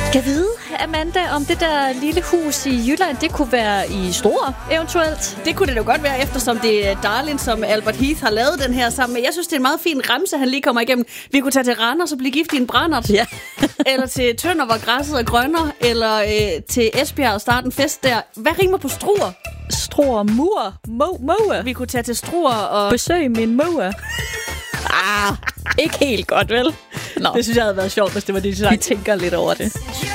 Kan vide, Amanda, om det der lille hus i Jylland, det kunne være i Struer eventuelt? Det kunne det jo godt være, eftersom det er Darlin, som Albert Heath har lavet den her sammen med. Jeg synes, det er en meget fin remse, han lige kommer igennem. Vi kunne tage til Randers og blive gift i en brændert. Ja. Eller til Tønder, hvor græsset er grønner. Eller til Esbjerg og starte en fest der. Hvad rimer på Struer? Struer mur. Måge. Vi kunne tage til Struer og... Besøg min måge. Ikke helt godt, vel? Nå. Det synes jeg havde været sjovt, hvis det var det, de sagde. Vi tænker lidt over det.